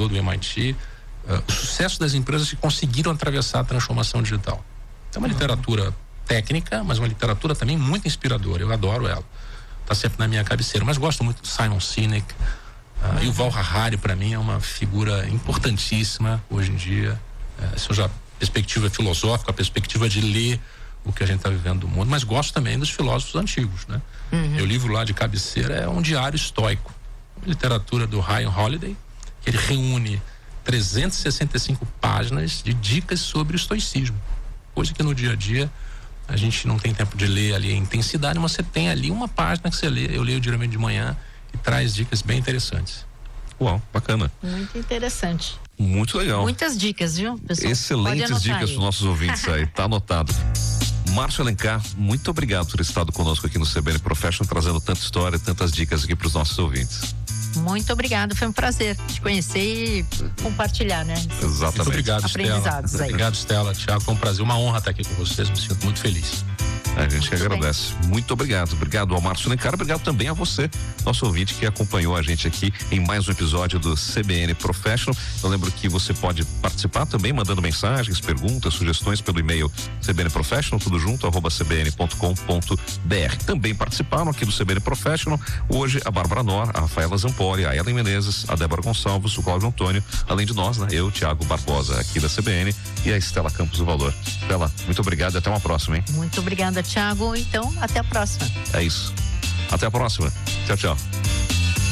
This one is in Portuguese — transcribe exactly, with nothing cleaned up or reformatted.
pesquisador do M I T, uh, o sucesso das empresas que conseguiram atravessar a transformação digital. É uma literatura técnica, mas uma literatura também muito inspiradora. Eu adoro ela. Está sempre na minha cabeceira. Mas gosto muito do Simon Sinek. Uh, e o Yuval Harari, para mim, é uma figura importantíssima hoje em dia. Uh, seja a perspectiva filosófica, a perspectiva de ler o que a gente está vivendo do mundo. Mas gosto também dos filósofos antigos, né? Uhum. Meu livro lá de cabeceira é um diário estoico. Literatura do Ryan Holiday, que ele reúne trezentas e sessenta e cinco páginas de dicas sobre o estoicismo. Coisa que no dia a dia a gente não tem tempo de ler ali a intensidade, mas você tem ali uma página que você lê. Eu leio diariamente de manhã e traz dicas bem interessantes. Uau, bacana. Muito interessante. Muito legal. Muitas dicas, viu, pessoal? Excelentes dicas para os nossos ouvintes aí, tá anotado. Márcio Alencar, muito obrigado por ter estado conosco aqui no C B N Professional, trazendo tanta história, tantas dicas aqui para os nossos ouvintes. Muito obrigado, foi um prazer te conhecer e compartilhar, né? Exatamente. Muito obrigado, aprendizados Stella. aí. Obrigado, Stella, Thiago, foi um prazer, uma honra estar aqui com vocês, me sinto muito feliz. A gente que agradece. Bem. Muito obrigado. Obrigado ao Márcio Alencar, obrigado também a você, nosso ouvinte que acompanhou a gente aqui em mais um episódio do C B N Professional. Eu lembro que você pode participar também mandando mensagens, perguntas, sugestões pelo e-mail cbnprofessional, tudo junto, arroba cbn.com.br. Também participaram aqui do C B N Professional hoje a Bárbara Nor, a Rafaela Zampoli, a Ellen Menezes, a Débora Gonçalves, o Cláudio Antônio, além de nós, né? Eu, Thiago Barbosa, aqui da C B N, e a Estela Campos do Valor. Estela, muito obrigado e até uma próxima, hein? Muito obrigada, Thiago. Então, até a próxima. É isso. Até a próxima. Tchau, tchau.